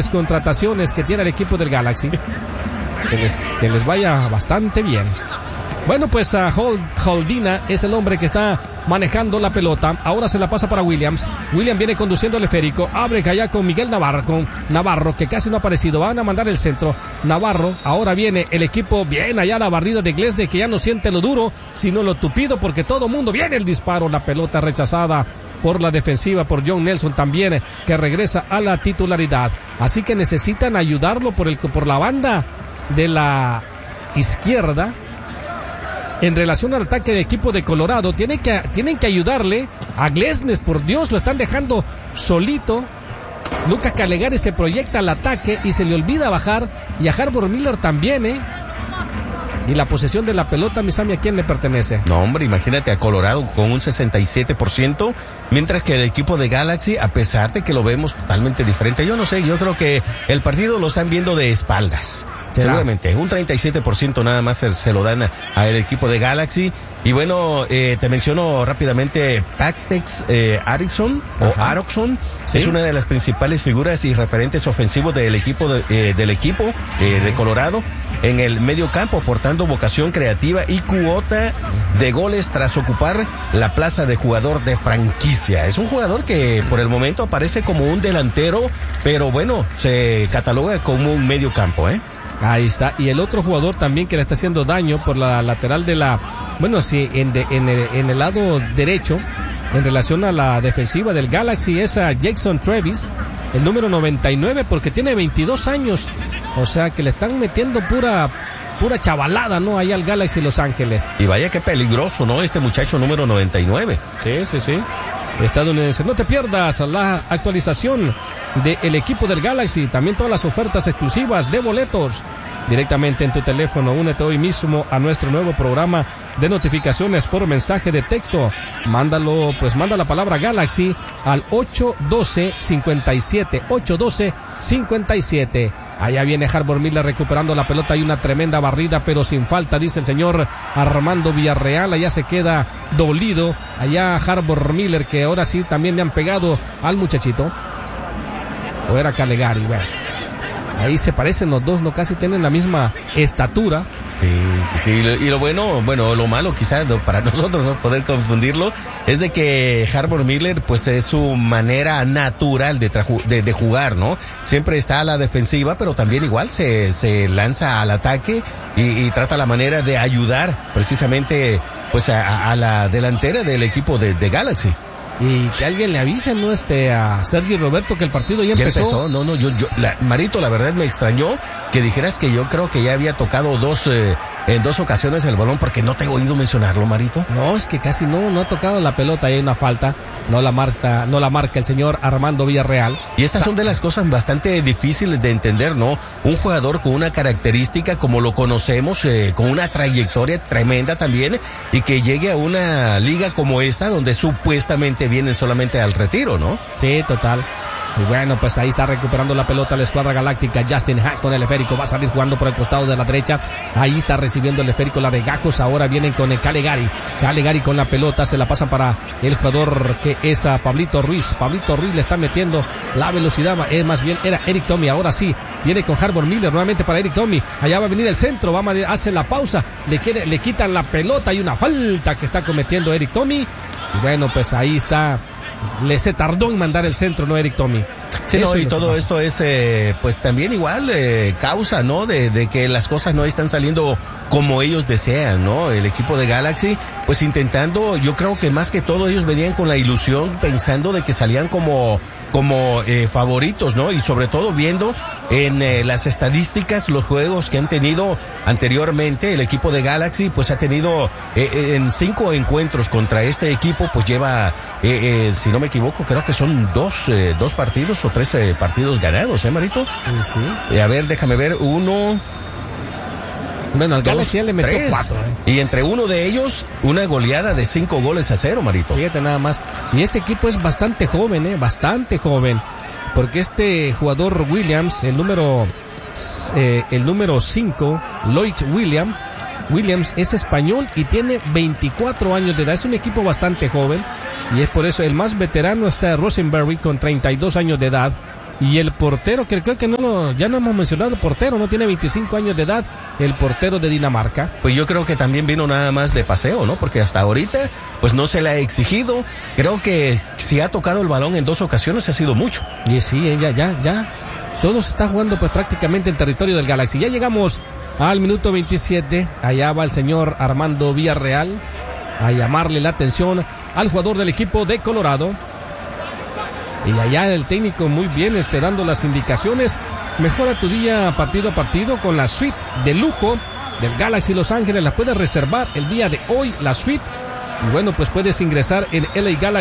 las contrataciones que tiene el equipo del Galaxy. Que les vaya bastante bien. Bueno, pues Holdina es el hombre que está manejando la pelota. Ahora se la pasa para Williams. Williams viene conduciendo el esférico. Abre allá con Miguel Navarro, que casi no ha aparecido. Van a mandar el centro. Navarro. Ahora viene el equipo. Bien allá la barrida de Glesne, que ya no siente lo duro, sino lo tupido, porque todo mundo viene el disparo. La pelota rechazada por la defensiva, por John Nelson también, que regresa a la titularidad. Así que necesitan ayudarlo por la banda de la izquierda. En relación al ataque del equipo de Colorado, tienen que ayudarle a Glesnes, por Dios, lo están dejando solito. Lucas Calegari se proyecta al ataque y se le olvida bajar, y a Harbor Miller también, Y la posesión de la pelota, Misami, ¿a quién le pertenece? No, hombre, imagínate a Colorado con un 67%, mientras que el equipo de Galaxy, a pesar de que lo vemos totalmente diferente, yo no sé, yo creo que el partido lo están viendo de espaldas. Seguramente, un 37% nada más se lo dan al equipo de Galaxy. Y bueno, te menciono rápidamente Patex Aronson, sí. Es una de las principales figuras y referentes ofensivos del equipo de Colorado en el medio campo, aportando vocación creativa y cuota de goles tras ocupar la plaza de jugador de franquicia. Es un jugador que por el momento aparece como un delantero, pero bueno, se cataloga como un medio campo, Ahí está. Y el otro jugador también que le está haciendo daño por la lateral de la... Bueno, sí, en el lado derecho, en relación a la defensiva del Galaxy, es a Jackson Travis, el número 99, porque tiene 22 años. O sea, que le están metiendo pura chavalada, ¿no? Ahí al Galaxy Los Ángeles. Y vaya qué peligroso, ¿no? Este muchacho número 99. Sí. Estadounidense. No te pierdas la actualización del equipo del Galaxy, también todas las ofertas exclusivas de boletos directamente en tu teléfono. Únete hoy mismo a nuestro nuevo programa de notificaciones por mensaje de texto. Manda la palabra Galaxy al 812-57, 812-57. Allá viene Harbor Miller recuperando la pelota. Hay una tremenda barrida, pero sin falta, dice el señor Armando Villarreal. Allá se queda dolido. Allá Harbor Miller, que ahora sí también le han pegado al muchachito. O era Calegari, bueno. Ahí se parecen los dos, ¿no? Casi tienen la misma estatura. Sí. Y lo lo malo quizás para nosotros no poder confundirlo es de que Harbor Miller pues es su manera natural de jugar, ¿no? Siempre está a la defensiva, pero también igual se lanza al ataque y trata la manera de ayudar precisamente pues a la delantera del equipo de Galaxy. Y que alguien le avise, ¿no? A Sergi Roberto que el partido ya empezó. No, Marito, la verdad me extrañó que dijeras que yo creo que ya había tocado en dos ocasiones el balón, porque no te he oído mencionarlo, Marito. No, es que casi no ha tocado la pelota, hay una falta, no la marca el señor Armando Villarreal. Y estas son de las cosas bastante difíciles de entender, ¿no? Un jugador con una característica como lo conocemos, con una trayectoria tremenda también, y que llegue a una liga como esta, donde supuestamente vienen solamente al retiro, ¿no? Sí, total. Y bueno, pues ahí está recuperando la pelota la escuadra galáctica. Justin Hack con el esférico, va a salir jugando por el costado de la derecha. Ahí está recibiendo el esférico la de Gajos. Ahora vienen con el Calegari con la pelota, se la pasa para el jugador que es a Pablito Ruiz. Pablito Ruiz le está metiendo la velocidad, más bien era Eric Tommy. Ahora sí, viene con Harbor Miller nuevamente para Eric Tommy. Allá va a venir el centro, hace la pausa, le quitan la pelota. Hay una falta que está cometiendo Eric Tommy. Y bueno, pues ahí está. Se tardó en mandar el centro, ¿no, Eric Tommy? Sí, no, y todo esto es, pues también igual, causa, ¿no? De que las cosas no están saliendo como ellos desean, ¿no? El equipo de Galaxy, pues intentando, yo creo que más que todo ellos venían con la ilusión, pensando de que salían como favoritos, ¿no? Y sobre todo viendo en las estadísticas, los juegos que han tenido anteriormente, el equipo de Galaxy, pues ha tenido en 5 encuentros contra este equipo, pues lleva, si no me equivoco, creo que son dos partidos o 3 partidos ganados, Marito. Sí. A ver, déjame ver, uno. Bueno, al Galaxy le metió 4. Y entre uno de ellos, una goleada de 5-0, Marito. Fíjate nada más. Y este equipo es bastante joven, bastante joven. Porque este jugador Williams, el número 5, Lloyd Williams es español y tiene 24 años de edad. Es un equipo bastante joven. Y es por eso el más veterano está Rosenberry con 32 años de edad. Y el portero, que creo que ya no hemos mencionado el portero, no tiene 25 años de edad, el portero de Dinamarca. Pues yo creo que también vino nada más de paseo, ¿no? Porque hasta ahorita, pues no se le ha exigido. Creo que si ha tocado el balón en 2 ocasiones ha sido mucho. Y sí, ya. Todo se está jugando pues prácticamente en territorio del Galaxy. Ya llegamos al minuto 27. Allá va el señor Armando Villarreal a llamarle la atención al jugador del equipo de Colorado. Y allá el técnico muy bien dando las indicaciones. Mejora tu día partido a partido con la suite de lujo del Galaxy Los Ángeles. La puedes reservar el día de hoy, la suite. Y bueno, pues puedes ingresar en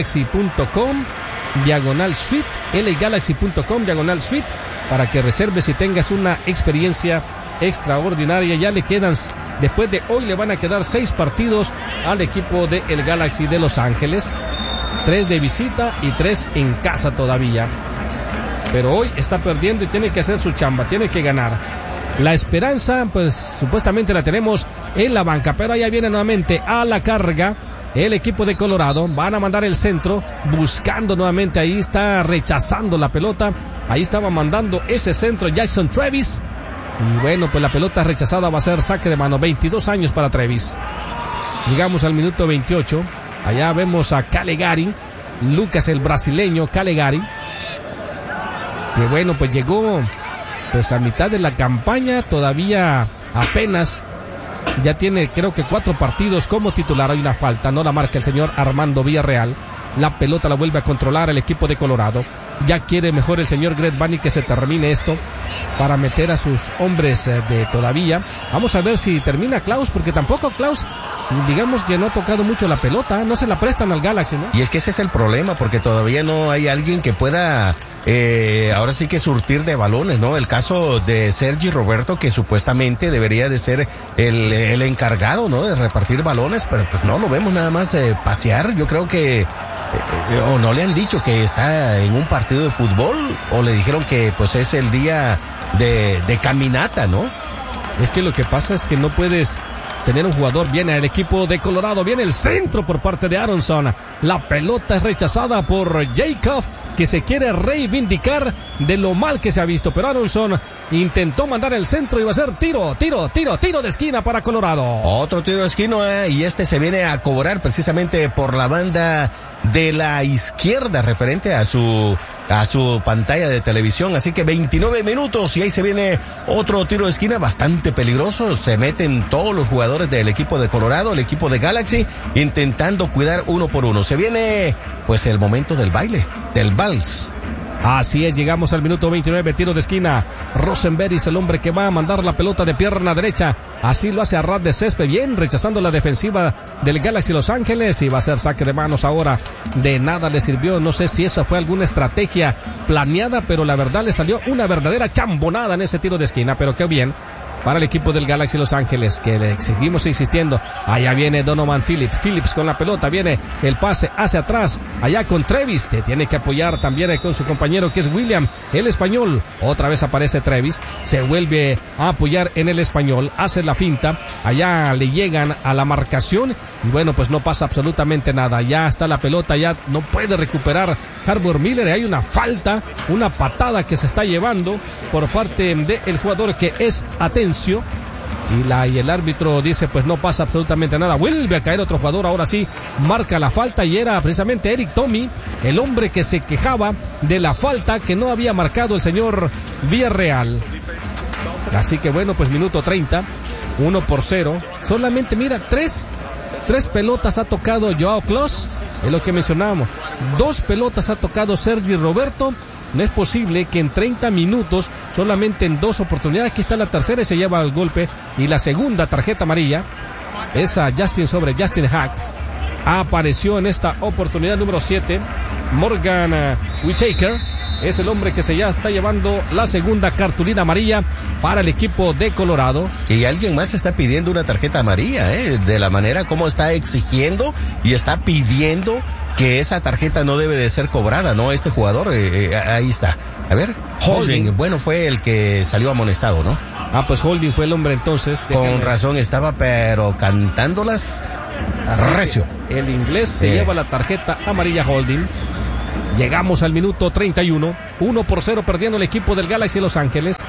LAGalaxy.com/suite, LAGalaxy.com/suite, para que reserves y tengas una experiencia extraordinaria. Ya le quedan, después de hoy le van a quedar 6 partidos al equipo de el Galaxy de Los Ángeles. 3 de visita y 3 en casa todavía. Pero hoy está perdiendo y tiene que hacer su chamba, tiene que ganar. La esperanza, pues supuestamente la tenemos en la banca, pero allá viene nuevamente a la carga el equipo de Colorado. Van a mandar el centro, buscando nuevamente, ahí está rechazando la pelota. Ahí estaba mandando ese centro Jackson Travis. Y bueno, pues la pelota rechazada, va a ser saque de mano. 22 años para Travis. Llegamos al minuto 28. Allá vemos a Calegari, Lucas el brasileño Calegari, que bueno, pues llegó pues a mitad de la campaña, todavía apenas, ya tiene creo que 4 partidos como titular. Hay una falta, no la marca el señor Armando Villarreal. La pelota la vuelve a controlar el equipo de Colorado. Ya quiere mejor el señor Greg Vanney que se termine esto para meter a sus hombres de todavía. Vamos a ver si termina Klaus, porque tampoco Klaus, digamos que no ha tocado mucho la pelota, no se la prestan al Galaxy, ¿no? Y es que ese es el problema, porque todavía no hay alguien que pueda ahora sí que surtir de balones, ¿no? El caso de Sergi Roberto, que supuestamente debería de ser el encargado, ¿no? De repartir balones, pero pues no lo vemos nada más pasear. Yo creo que o no le han dicho que está en un partido de fútbol, o le dijeron que pues es el día de caminata, ¿no? Es que lo que pasa es que no puedes tener un jugador. Viene el equipo de Colorado, viene el centro por parte de Aronson. La pelota es rechazada por Jacob, que se quiere reivindicar de lo mal que se ha visto, pero Aronson intentó mandar el centro y va a ser tiro de esquina para Colorado. Otro tiro de esquina, y este se viene a cobrar precisamente por la banda de la izquierda, referente a su pantalla de televisión. Así que 29 minutos y ahí se viene otro tiro de esquina bastante peligroso. Se meten todos los jugadores del equipo de Colorado, el equipo de Galaxy, intentando cuidar uno por uno. Se viene pues el momento del baile, del vals. Así es, llegamos al minuto 29, tiro de esquina. Rosenberg es el hombre que va a mandar la pelota de pierna derecha. Así lo hace a ras de césped, bien, rechazando la defensiva del Galaxy Los Ángeles. Y va a ser saque de manos ahora. De nada le sirvió, no sé si eso fue alguna estrategia planeada, pero la verdad le salió una verdadera chambonada en ese tiro de esquina. Pero qué bien para el equipo del Galaxy Los Ángeles, que le seguimos insistiendo. Allá viene Donovan Phillips con la pelota, viene el pase hacia atrás, allá con Travis, que tiene que apoyar también con su compañero que es William, el español. Otra vez aparece Travis, se vuelve a apoyar en el español, hace la finta, allá le llegan a la marcación y bueno, pues no pasa absolutamente nada. Ya está la pelota, ya no puede recuperar Harbour Miller. Hay una falta, una patada que se está llevando por parte del jugador que es Atencio. Y el árbitro dice pues no pasa absolutamente nada. Vuelve a caer otro jugador, ahora sí marca la falta, y era precisamente Eric Tommy, el hombre que se quejaba de la falta que no había marcado el señor Villarreal. Así que bueno, pues minuto 30, 1-0. Solamente mira, tres pelotas ha tocado Joao Clos, es lo que mencionábamos. 2 pelotas ha tocado Sergi Roberto. No es posible que en 30 minutos, solamente en 2 oportunidades, aquí está la tercera y se lleva el golpe, y la segunda tarjeta amarilla es a Justin Hack. Apareció en esta oportunidad número 7 Morgan Whittaker, es el hombre que ya está llevando la segunda cartulina amarilla para el equipo de Colorado. Y alguien más está pidiendo una tarjeta amarilla, de la manera como está exigiendo y está pidiendo que esa tarjeta no debe de ser cobrada, ¿no? Este jugador, ahí está. A ver, Holding, bueno, fue el que salió amonestado, ¿no? Pues Holding fue el hombre entonces. Con razón estaba, pero cantándolas recio. El inglés se lleva la tarjeta amarilla Holding. Llegamos al minuto 31. 1-0 perdiendo el equipo del Galaxy Los Ángeles.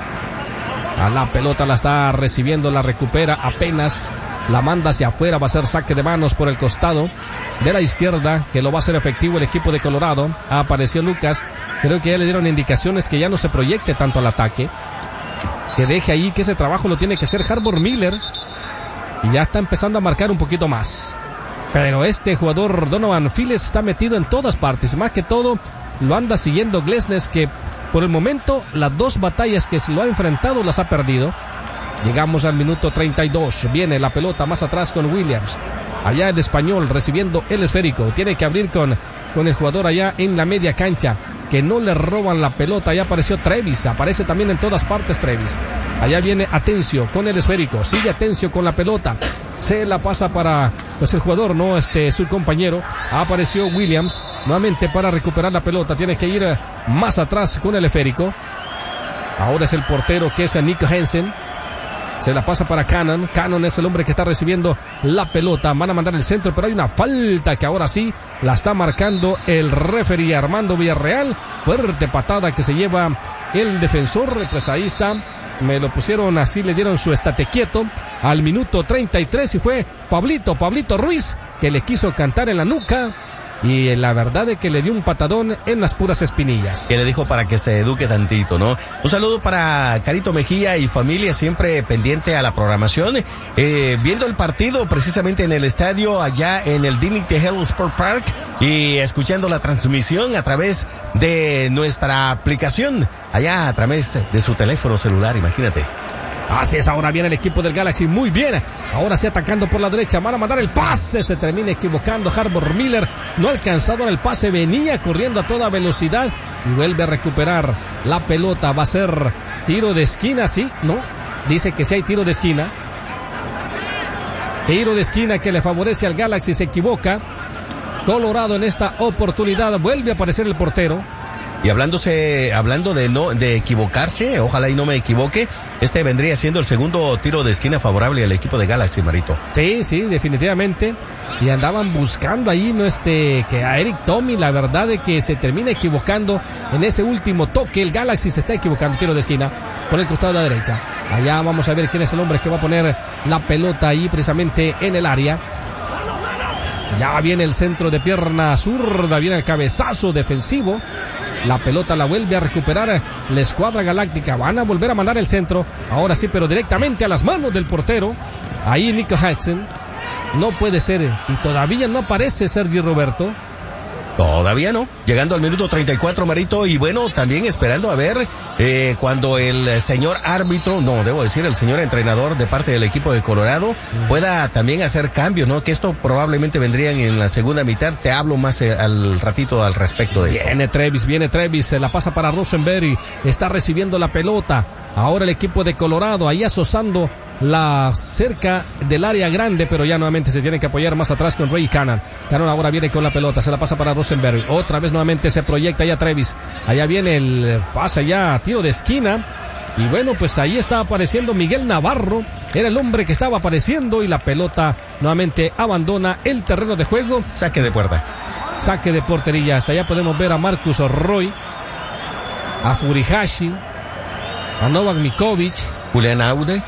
A la pelota la está recibiendo, la recupera apenas. La manda hacia afuera, va a ser saque de manos por el costado de la izquierda, que lo va a hacer efectivo el equipo de Colorado. Apareció Lucas, creo que ya le dieron indicaciones que ya no se proyecte tanto al ataque, que deje ahí, que ese trabajo lo tiene que hacer Harbor Miller, y ya está empezando a marcar un poquito más. Pero este jugador Donovan Files está metido en todas partes, más que todo lo anda siguiendo Glesnes, que por el momento las 2 batallas que se lo ha enfrentado las ha perdido. Llegamos al minuto 32. Viene la pelota más atrás con Williams. Allá el español recibiendo el esférico. Tiene que abrir con el jugador allá en la media cancha. Que no le roban la pelota. Allá apareció Trevis. Aparece también en todas partes Trevis. Allá viene Atencio con el esférico. Sigue Atencio con la pelota. Se la pasa para pues el jugador, no su compañero. Apareció Williams nuevamente para recuperar la pelota. Tiene que ir más atrás con el esférico. Ahora es el portero que es Nick Hansen. Se la pasa para Cannon. Cannon es el hombre que está recibiendo la pelota. Van a mandar el centro, pero hay una falta que ahora sí la está marcando el referee Armando Villarreal. Fuerte patada que se lleva el defensor. Pues ahí está. Me lo pusieron así, le dieron su estate quieto al minuto 33 y fue Pablito Ruiz que le quiso cantar en la nuca. Y la verdad es que le dio un patadón en las puras espinillas. Que le dijo para que se eduque tantito, ¿no? Un saludo para Carito Mejía y familia, siempre pendiente a la programación. Viendo el partido precisamente en el estadio, allá en el Dignity Health Sport Park, y escuchando la transmisión a través de nuestra aplicación, allá a través de su teléfono celular, imagínate. Así es, ahora viene el equipo del Galaxy, muy bien, ahora sí atacando por la derecha, van a mandar el pase, se termina equivocando Harbor Miller, no ha alcanzado en el pase, venía corriendo a toda velocidad y vuelve a recuperar la pelota, va a ser tiro de esquina, sí, no, dice que sí hay tiro de esquina que le favorece al Galaxy, se equivoca Colorado en esta oportunidad, vuelve a aparecer el portero. Y hablando de equivocarse, ojalá y no me equivoque, este vendría siendo el segundo tiro de esquina favorable al equipo de Galaxy, Marito. Sí, definitivamente. Y andaban buscando ahí, que a Eric Tommy, la verdad de que se termina equivocando en ese último toque. El Galaxy se está equivocando, tiro de esquina por el costado de la derecha. Allá vamos a ver quién es el hombre que va a poner la pelota ahí precisamente en el área. Ya viene el centro de pierna zurda, viene el cabezazo defensivo. La pelota la vuelve a recuperar la escuadra galáctica. Van a volver a mandar el centro. Ahora sí, pero directamente a las manos del portero. Ahí Nico Hudson. No puede ser. Y todavía no aparece Sergi Roberto. Todavía no. Llegando al minuto 34, Marito. Y bueno, también esperando a ver cuando el señor árbitro, no, debo decir, el señor entrenador de parte del equipo de Colorado pueda también hacer cambios, ¿no? Que esto probablemente vendrían en la segunda mitad. Te hablo más al ratito al respecto de eso. Viene Trevis, se la pasa para Rosenberry. Está recibiendo la pelota. Ahora el equipo de Colorado ahí asosando la cerca del área grande, pero ya nuevamente se tiene que apoyar más atrás con Ray Cannon. Cannon ahora viene con la pelota, se la pasa para Rosenberry. Otra vez nuevamente se proyecta ya Trevis. Allá viene el pase ya, tiro de esquina. Y bueno, pues ahí está apareciendo Miguel Navarro. Era el hombre que estaba apareciendo y la pelota nuevamente abandona el terreno de juego. Saque de puerta. Saque de porterías. Allá podemos ver a Marcus Roy, a Furihashi, a Novak Mikovic, Julián Aude,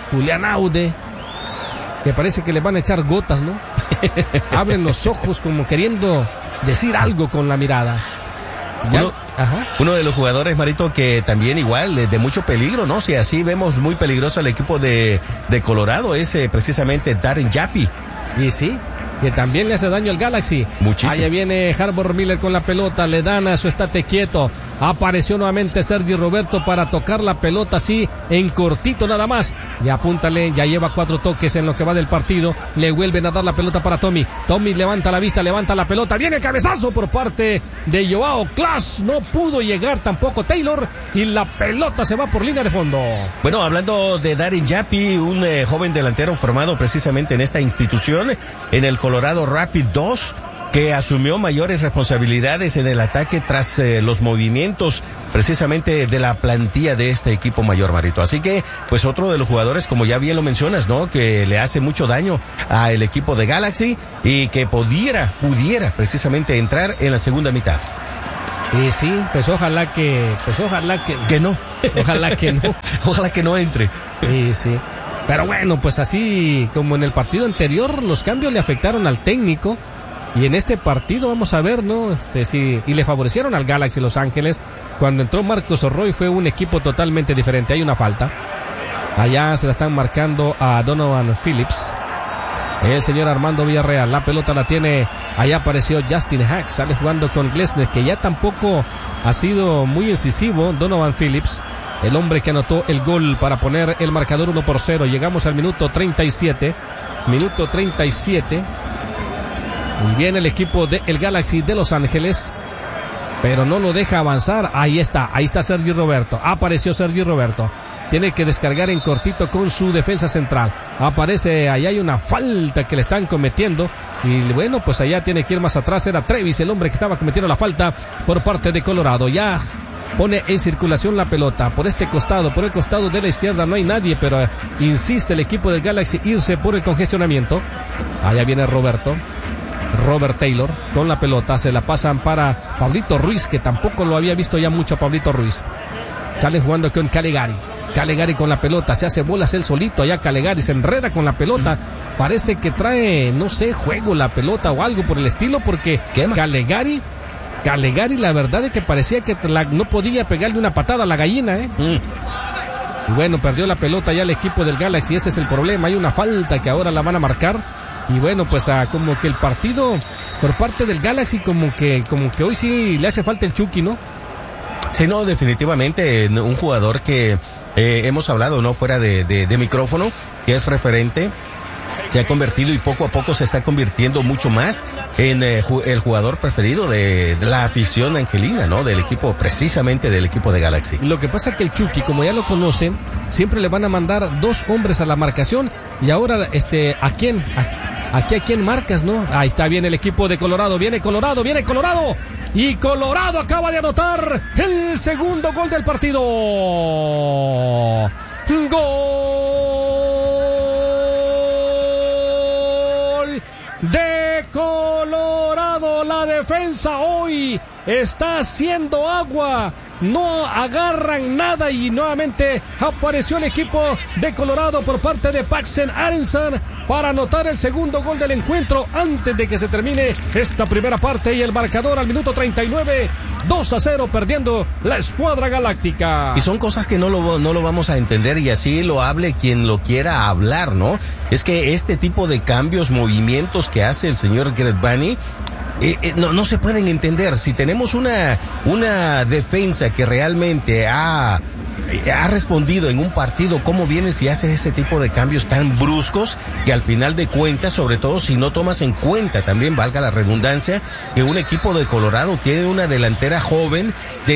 que parece que le van a echar gotas, ¿no? Abren los ojos como queriendo decir algo con la mirada. Uno de los jugadores, Marito, que también igual de mucho peligro, ¿no? Si así vemos muy peligroso al equipo de Colorado, es precisamente Darren Yappi. Y sí, que también le hace daño al Galaxy. Muchísimo. Allá viene Harbor Miller con la pelota, le dan a su estate quieto. Apareció nuevamente Sergi Roberto para tocar la pelota así en cortito nada más. Ya apúntale, ya lleva 4 toques en lo que va del partido. Le vuelven a dar la pelota para Tommy. Tommy levanta la vista, levanta la pelota. Viene el cabezazo por parte de Joao Klaas. No pudo llegar tampoco Taylor y la pelota se va por línea de fondo. Bueno, hablando de Darren Yappi, un joven delantero formado precisamente en esta institución, en el Colorado Rapid 2, que asumió mayores responsabilidades en el ataque tras los movimientos precisamente de la plantilla de este equipo mayor, Marito. Así que, pues otro de los jugadores, como ya bien lo mencionas, ¿no? Que le hace mucho daño al equipo de Galaxy y que pudiera precisamente entrar en la segunda mitad. Y sí, pues ojalá que no. Ojalá que no. Ojalá que no entre. Y sí. Pero bueno, pues así como en el partido anterior, los cambios le afectaron al técnico. Y en este partido vamos a ver, ¿no? Sí, y le favorecieron al Galaxy Los Ángeles. Cuando entró Marcos Roy fue un equipo totalmente diferente. Hay una falta. Allá se la están marcando a Donovan Phillips. El señor Armando Villarreal. La pelota la tiene. Allá apareció Justin Hack. Sale jugando con Glesnes, que ya tampoco ha sido muy incisivo. Donovan Phillips, el hombre que anotó el gol para poner el marcador 1-0. Llegamos al minuto 37. Minuto 37. Y viene el equipo del Galaxy de Los Ángeles, pero no lo deja avanzar. Ahí está Sergi Roberto. Apareció Sergi Roberto. Tiene que descargar en cortito con su defensa central. Aparece, ahí hay una falta que le están cometiendo. Y bueno, pues allá tiene que ir más atrás. Era Trevis el hombre que estaba cometiendo la falta por parte de Colorado. Ya pone en circulación la pelota por este costado, por el costado de la izquierda no hay nadie, pero insiste el equipo del Galaxy irse por el congestionamiento. Allá viene Robert Taylor con la pelota, se la pasan para Pablito Ruiz, que tampoco lo había visto ya mucho a Pablito Ruiz. Sale jugando con Calegari con la pelota, se hace bolas él solito, allá Calegari se enreda con la pelota, parece que trae, no sé, juego la pelota o algo por el estilo, porque Calegari la verdad es que parecía que no podía pegarle una patada a la gallina, Y bueno, perdió la pelota ya el equipo del Galaxy, ese es el problema, hay una falta que ahora la van a marcar. Y bueno, pues como que el partido por parte del Galaxy como que hoy sí le hace falta el Chucky, ¿no? Sí, no, definitivamente un jugador que hemos hablado, ¿no? Fuera de micrófono, que es referente, se ha convertido y poco a poco se está convirtiendo mucho más en el jugador preferido de la afición angelina, ¿no? Precisamente del equipo de Galaxy. Lo que pasa es que el Chucky, como ya lo conocen, siempre le van a mandar 2 hombres a la marcación y ahora, ¿a quién marcas, no? Ahí está, viene el equipo de Colorado, viene Colorado. Y Colorado acaba de anotar el segundo gol del partido. Gol de Colorado. La defensa hoy está haciendo agua. No agarran nada y nuevamente apareció el equipo de Colorado por parte de Paxton Aronson para anotar el segundo gol del encuentro antes de que se termine esta primera parte y el marcador al minuto 39, 2-0 perdiendo la escuadra galáctica. Y son cosas que no lo vamos a entender y así lo hable quien lo quiera hablar, ¿no? Es que este tipo de cambios, movimientos que hace el señor Greg Vanney, no se pueden entender. Si tenemos una defensa que realmente ha respondido en un partido, ¿cómo vienes si haces ese tipo de cambios tan bruscos que al final de cuentas, sobre todo si no tomas en cuenta, también valga la redundancia, que un equipo de Colorado tiene una delantera joven,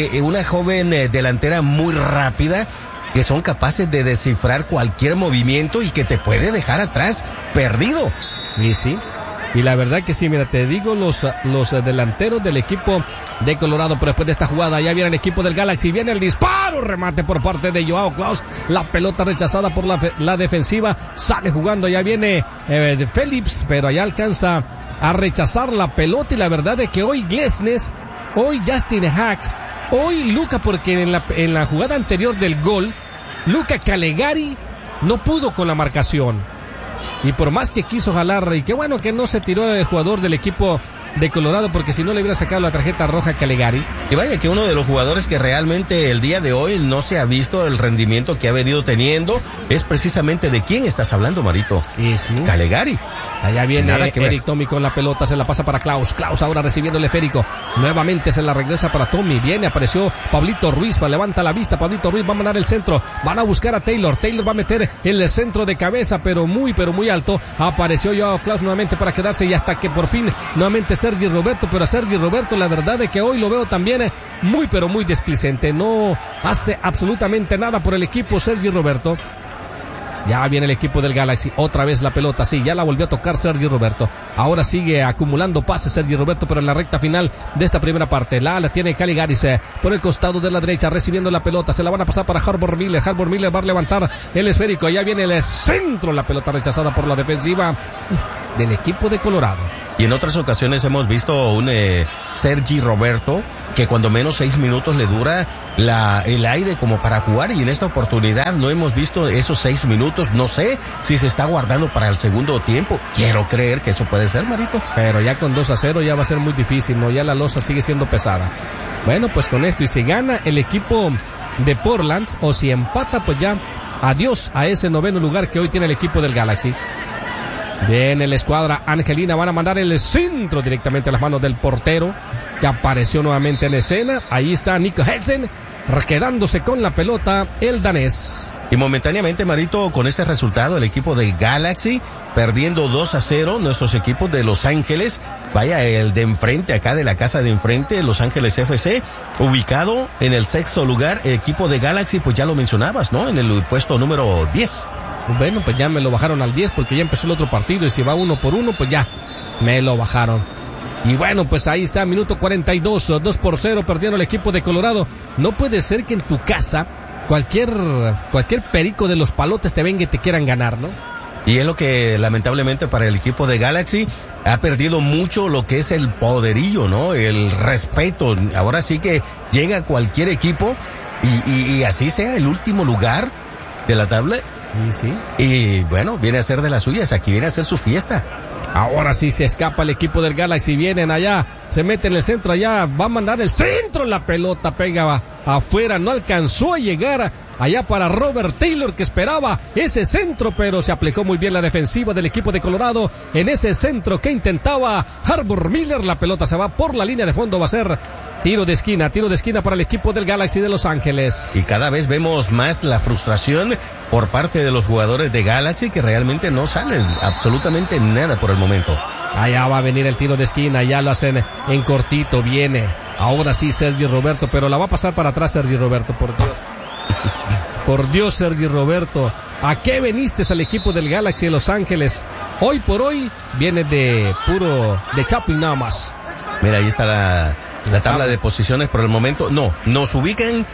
delantera muy rápida, que son capaces de descifrar cualquier movimiento y que te puede dejar atrás perdido? Y sí. Y la verdad que sí, mira, te digo, los delanteros del equipo de Colorado, pero después de esta jugada ya viene el equipo del Galaxy, viene el disparo, remate por parte de Joao Klaus, la pelota rechazada por la defensiva, sale jugando, ya viene Phillips, pero allá alcanza a rechazar la pelota y la verdad es que hoy Glesnes, hoy Justin Hack, hoy Luca, porque en la jugada anterior del gol, Luca Calegari no pudo con la marcación. Y por más que quiso jalar, y qué bueno que no se tiró el jugador del equipo de Colorado, porque si no le hubiera sacado la tarjeta roja a Calegari. Y vaya que uno de los jugadores que realmente el día de hoy no se ha visto el rendimiento que ha venido teniendo es precisamente de quién estás hablando, Marito. Y sí. Calegari. Allá viene Eric Tommy con la pelota, se la pasa para Klaus. Klaus ahora recibiendo el esférico. Nuevamente se la regresa para Tommy. Apareció Pablito Ruiz, levanta la vista. Pablito Ruiz va a mandar el centro. Van a buscar a Taylor. Taylor va a meter el centro de cabeza, pero muy alto. Apareció Joao Klaus nuevamente para quedarse y hasta que por fin nuevamente Sergi Roberto. Pero a Sergi Roberto la verdad es que hoy lo veo también muy displicente. No hace absolutamente nada por el equipo Sergi Roberto. Ya viene el equipo del Galaxy, otra vez la pelota, sí, ya la volvió a tocar Sergi Roberto. Ahora sigue acumulando pases Sergi Roberto, pero en la recta final de esta primera parte. La tiene Caligari por el costado de la derecha, recibiendo la pelota. Se la van a pasar para Harbor Miller. Harbor Miller va a levantar el esférico. Ya viene el centro, la pelota rechazada por la defensiva del equipo de Colorado. Y en otras ocasiones hemos visto un Sergi Roberto que cuando menos 6 minutos le dura el aire como para jugar, y en esta oportunidad no hemos visto esos 6 minutos. No sé si se está guardando para el segundo tiempo. Quiero creer que eso puede ser, Marito. Pero ya con 2-0 ya va a ser muy difícil, ¿no? Ya la losa sigue siendo pesada. Bueno, pues con esto, y si gana el equipo de Portland o si empata, pues ya adiós a ese 9º lugar que hoy tiene el equipo del Galaxy. Viene la escuadra angelina, van a mandar el centro directamente a las manos del portero, que apareció nuevamente en escena. Ahí está Nico Hessen, quedándose con la pelota el danés. Y momentáneamente, Marito, con este resultado, el equipo de Galaxy perdiendo 2-0, nuestros equipos de Los Ángeles, vaya, el de enfrente, acá de la casa de enfrente, Los Ángeles FC, ubicado en el 6º lugar, el equipo de Galaxy, pues ya lo mencionabas, ¿no? En el puesto número 10. Bueno, pues ya me lo bajaron al 10 porque ya empezó el otro partido, y si va 1-1, pues ya me lo bajaron. Y bueno, pues ahí está, minuto 42, 2-0, perdiendo el equipo de Colorado. No puede ser que en tu casa cualquier perico de los palotes te venga y te quieran ganar, ¿no? Y es lo que lamentablemente para el equipo de Galaxy ha perdido mucho lo que es el poderío, ¿no? El respeto. Ahora sí que llega cualquier equipo y así sea el último lugar de la tabla. Y sí. Y bueno, viene a ser de las suyas, aquí viene a hacer su fiesta. Ahora sí se escapa el equipo del Galaxy, vienen allá, se mete en el centro allá, va a mandar el centro, la pelota pega afuera, no alcanzó a llegar allá para Robert Taylor, que esperaba ese centro, pero se aplicó muy bien la defensiva del equipo de Colorado en ese centro que intentaba Harbour Miller. La pelota se va por la línea de fondo, va a ser tiro de esquina para el equipo del Galaxy de Los Ángeles. Y cada vez vemos más la frustración por parte de los jugadores de Galaxy, que realmente no salen absolutamente nada por el momento. Allá va a venir el tiro de esquina, ya lo hacen en cortito, viene. Ahora sí Sergi Roberto, pero la va a pasar para atrás Sergi Roberto, por Dios. Por Dios, Sergi Roberto, ¿a qué veniste al equipo del Galaxy de Los Ángeles? Hoy por hoy viene de Chaplin nada más. Mira, ahí está la tabla de posiciones por el momento. No, nos ubican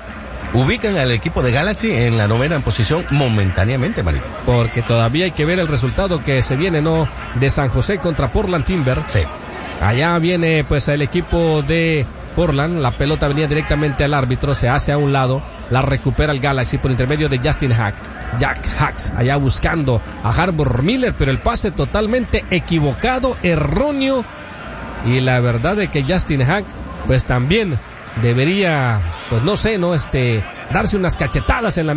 al equipo de Galaxy en la 9ª posición momentáneamente, Marito. Porque todavía hay que ver el resultado que se viene, ¿no? De San José contra Portland Timber. Sí. Allá viene pues el equipo de Portland, la pelota venía directamente al árbitro, se hace a un lado, la recupera el Galaxy por intermedio de Jack Hacks, allá buscando a Harbour Miller, pero el pase totalmente equivocado, erróneo, y la verdad es que Justin Hack pues también debería, pues no sé, darse unas cachetadas en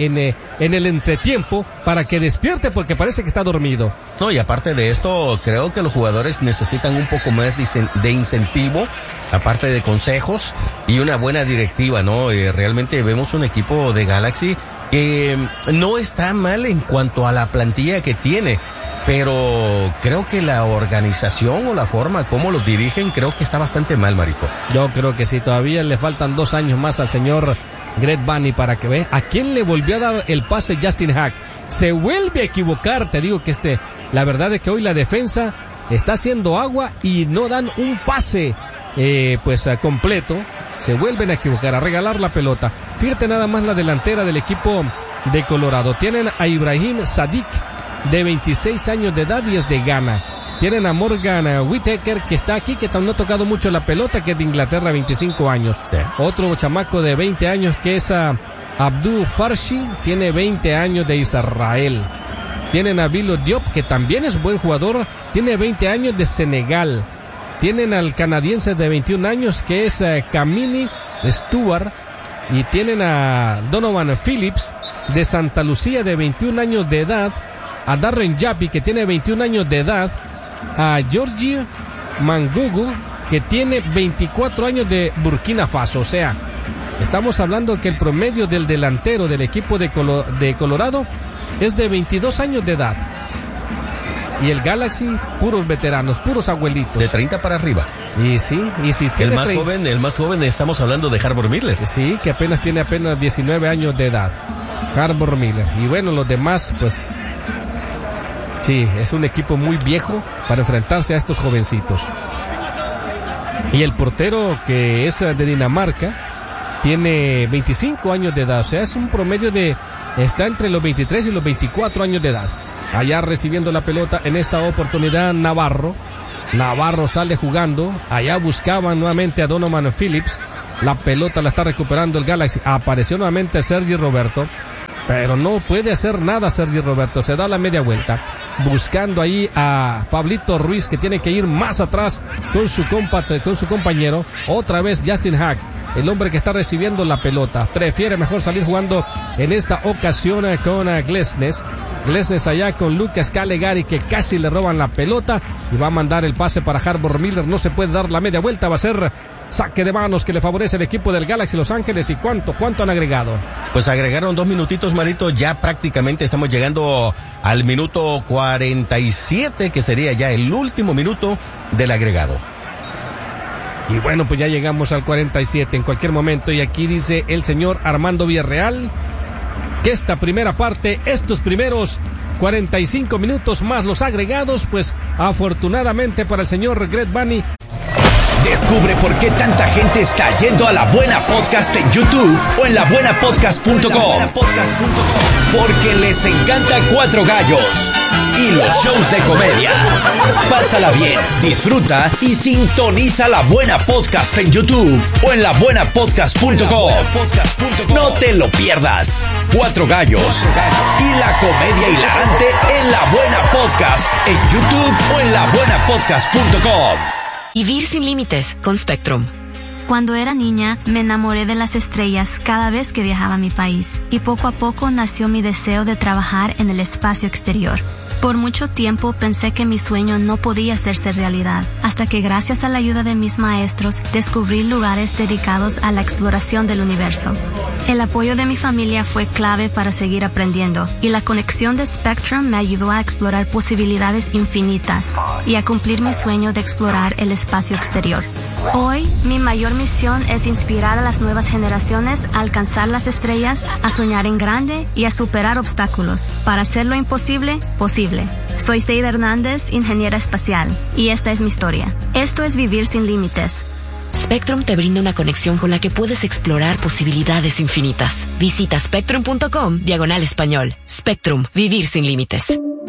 el entretiempo para que despierte, porque parece que está dormido. No, y aparte de esto, creo que los jugadores necesitan un poco más de incentivo, aparte de consejos y una buena directiva, ¿no? Realmente vemos un equipo de Galaxy que no está mal en cuanto a la plantilla que tiene, pero creo que la organización o la forma como los dirigen, creo que está bastante mal, Marito. Yo creo que sí, todavía le faltan 2 años más al señor Greg Bunny para que vea a quién le volvió a dar el pase Justin Hack. Se vuelve a equivocar, te digo que la verdad es que hoy la defensa está haciendo agua y no dan un pase completo. Se vuelven a equivocar, a regalar la pelota. Fíjate nada más la delantera del equipo de Colorado. Tienen a Ibrahim Sadiq, de 26 años de edad, y es de Ghana. Tienen a Morgan Whittaker, que está aquí, que no ha tocado mucho la pelota, que es de Inglaterra, 25 años. Sí. Otro chamaco de 20 años, que es Abdul Farshi, tiene 20 años, de Israel. Tienen a Bilo Diop, que también es buen jugador, tiene 20 años, de Senegal. Tienen al canadiense de 21 años, que es Camille Stewart. Y tienen a Donovan Phillips, de Santa Lucía, de 21 años de edad. A Darren Yappi, que tiene 21 años de edad. A Georgie Mangugu, que tiene 24 años, de Burkina Faso. O sea, estamos hablando que el promedio del delantero del equipo de Colorado es de 22 años de edad. Y el Galaxy, puros veteranos, puros abuelitos. De 30 para arriba. Y sí, y si el más joven, estamos hablando de Harbour Miller. Sí, que tiene apenas 19 años de edad. Harbour Miller. Y bueno, los demás, pues sí, es un equipo muy viejo para enfrentarse a estos jovencitos. Y el portero, que es de Dinamarca, tiene 25 años de edad. O sea, es un promedio está entre los 23 y los 24 años de edad. Allá recibiendo la pelota en esta oportunidad Navarro. Navarro sale jugando. Allá buscaban nuevamente a Donovan Phillips. La pelota la está recuperando el Galaxy. Apareció nuevamente Sergi Roberto. Pero no puede hacer nada Sergi Roberto. Se da la media vuelta. Buscando ahí a Pablito Ruiz, que tiene que ir más atrás con su compañero. Otra vez Justin Hack, el hombre que está recibiendo la pelota. Prefiere mejor salir jugando en esta ocasión con Glesnes. Glesnes allá con Lucas Calegari, que casi le roban la pelota. Y va a mandar el pase para Harbour Miller. No se puede dar la media vuelta. Va a ser saque de manos que le favorece el equipo del Galaxy Los Ángeles. ¿Y cuánto han agregado? Pues agregaron 2 minutitos, Marito. Ya prácticamente estamos llegando al minuto 47, que sería ya el último minuto del agregado. Y bueno, pues ya llegamos al 47 en cualquier momento. Y aquí dice el señor Armando Villarreal que esta primera parte, estos primeros 45 minutos más los agregados, pues afortunadamente para el señor Greg Vanney. Descubre por qué tanta gente está yendo a La Buena Podcast en YouTube o en labuenapodcast.com. Porque les encanta Cuatro Gallos y los shows de comedia. Pásala bien, disfruta y sintoniza La Buena Podcast en YouTube o en labuenapodcast.com. No te lo pierdas. Cuatro Gallos y la comedia hilarante en La Buena Podcast en YouTube o en labuenapodcast.com. Vivir sin límites con Spectrum. Cuando era niña, me enamoré de las estrellas cada vez que viajaba a mi país, y poco a poco nació mi deseo de trabajar en el espacio exterior. Por mucho tiempo pensé que mi sueño no podía hacerse realidad, hasta que gracias a la ayuda de mis maestros descubrí lugares dedicados a la exploración del universo. El apoyo de mi familia fue clave para seguir aprendiendo, y la conexión de Spectrum me ayudó a explorar posibilidades infinitas y a cumplir mi sueño de explorar el espacio exterior. Hoy, mi mayor misión es inspirar a las nuevas generaciones a alcanzar las estrellas, a soñar en grande y a superar obstáculos para hacer lo imposible posible. Soy Seida Hernández, ingeniera espacial, y esta es mi historia. Esto es Vivir sin Límites. Spectrum te brinda una conexión con la que puedes explorar posibilidades infinitas. Visita spectrum.com/español. Spectrum, vivir sin límites.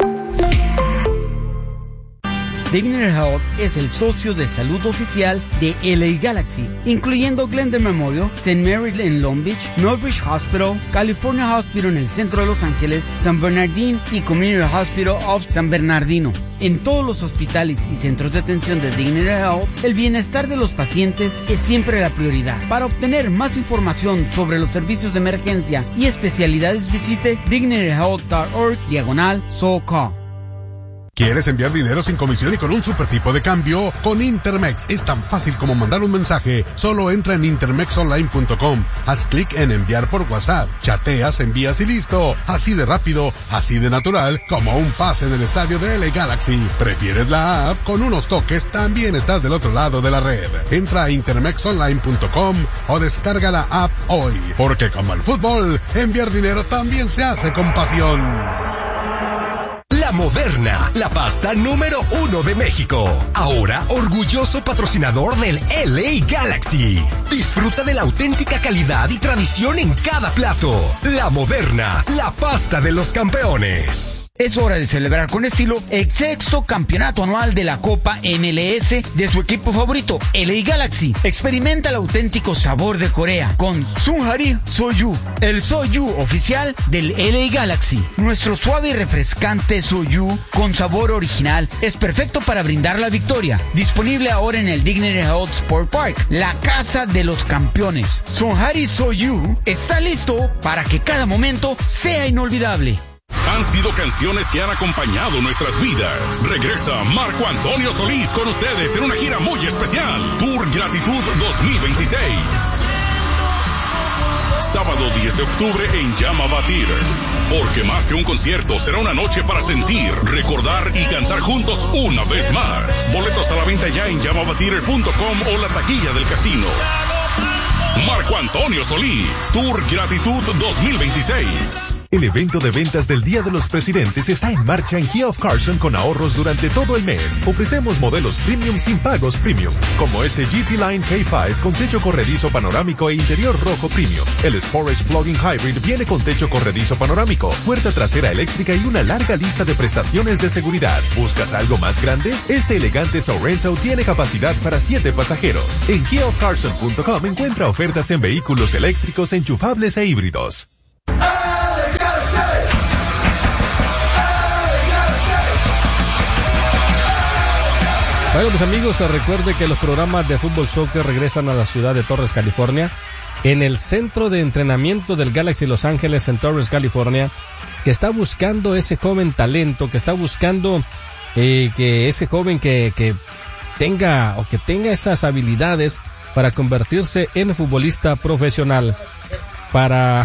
Dignity Health es el socio de salud oficial de LA Galaxy, incluyendo Glendale Memorial, St. Mary en Long Beach, Northbridge Hospital, California Hospital en el centro de Los Ángeles, San Bernardino y Community Hospital of San Bernardino. En todos los hospitales y centros de atención de Dignity Health, el bienestar de los pacientes es siempre la prioridad. Para obtener más información sobre los servicios de emergencia y especialidades, visite dignityhealth.org/SoCal. ¿Quieres enviar dinero sin comisión y con un super tipo de cambio? Con Intermex es tan fácil como mandar un mensaje. Solo entra en intermexonline.com, haz clic en enviar por WhatsApp, chateas, envías y listo. Así de rápido, así de natural, como un pase en el estadio de LA Galaxy. ¿Prefieres la app? Con unos toques también estás del otro lado de la red. Entra a intermexonline.com o descarga la app hoy. Porque como el fútbol, enviar dinero también se hace con pasión. La Moderna, la pasta número 1 de México. Ahora orgulloso patrocinador del LA Galaxy. Disfruta de la auténtica calidad y tradición en cada plato. La Moderna, la pasta de los campeones. Es hora de celebrar con estilo el 6º campeonato anual de la Copa MLS de su equipo favorito, LA Galaxy. Experimenta el auténtico sabor de Corea con Sunhari Soju, el Soju oficial del LA Galaxy. Nuestro suave y refrescante Soju con sabor original es perfecto para brindar la victoria. Disponible ahora en el Dignity Health Sport Park, la casa de los campeones. Sunhari Soju está listo para que cada momento sea inolvidable. Han sido canciones que han acompañado nuestras vidas. Regresa Marco Antonio Solís con ustedes en una gira muy especial. Tour Gratitud 2026. Sábado 10 de octubre en Llama Batir. Porque más que un concierto, será una noche para sentir, recordar y cantar juntos una vez más. Boletos a la venta ya en llamabatir.com o la taquilla del casino. Marco Antonio Solís. Tour Gratitud 2026. El evento de ventas del Día de los Presidentes está en marcha en Kia of Carson con ahorros durante todo el mes. Ofrecemos modelos premium sin pagos premium, como este GT Line K5 con techo corredizo panorámico e interior rojo premium. El Sportage Plug-in Hybrid viene con techo corredizo panorámico, puerta trasera eléctrica y una larga lista de prestaciones de seguridad. ¿Buscas algo más grande? Este elegante Sorrento tiene capacidad para 7 pasajeros. En KiaofCarson.com encuentra ofertas en vehículos eléctricos, enchufables e híbridos. Bueno, pues amigos, recuerde que los programas de fútbol soccer regresan a la ciudad de Torres, California, en el centro de entrenamiento del Galaxy Los Ángeles en Torres, California, que está buscando ese joven talento, que está buscando que ese joven que tenga esas habilidades para convertirse en futbolista profesional. Para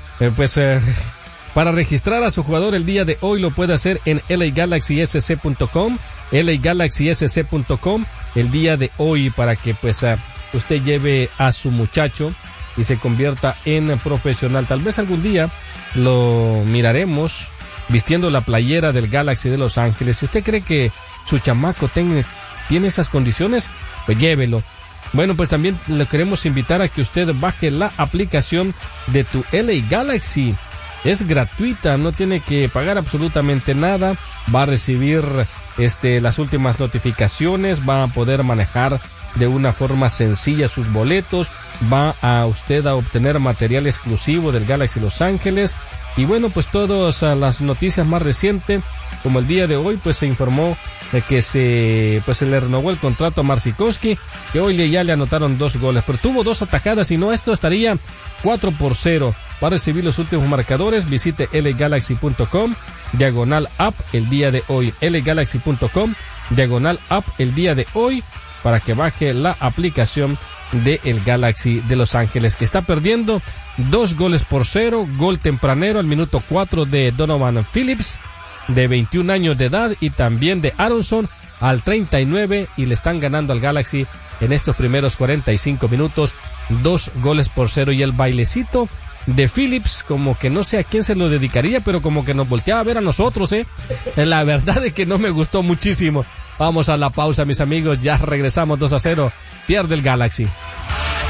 registrar a su jugador el día de hoy lo puede hacer en LAGalaxySC.com, LAGalaxySC.com el día de hoy, para que usted lleve a su muchacho y se convierta en profesional. Tal vez algún día lo miraremos vistiendo la playera del Galaxy de Los Ángeles. Si usted cree que su chamaco tiene esas condiciones, pues llévelo. Bueno, pues también le queremos invitar a que usted baje la aplicación de tu LA Galaxy. Es gratuita, no tiene que pagar absolutamente nada. Va a recibir las últimas notificaciones, va a poder manejar de una forma sencilla sus boletos, va a usted a obtener material exclusivo del Galaxy Los Ángeles. Y bueno, pues todas las noticias más recientes, como el día de hoy, pues se informó de que se le renovó el contrato a Marcikowski, que hoy ya le anotaron 2 goles, pero tuvo 2 atajadas, si no esto estaría 4-0. Va a recibir los últimos marcadores. Visite LAGalaxy.com /app el día de hoy, LAGalaxy.com /app el día de hoy, para que baje la aplicación de el Galaxy de Los Ángeles, que está perdiendo 2-0, gol tempranero al minuto 4 de Donovan Phillips, de 21 años de edad, y también de Aronson al 39, y le están ganando al Galaxy en estos primeros 45 minutos 2-0. Y el bailecito de Phillips, como que no sé a quién se lo dedicaría, pero como que nos volteaba a ver a nosotros, La verdad es que no me gustó muchísimo. Vamos a la pausa, mis amigos, ya regresamos. 2-0, pierde el Galaxy.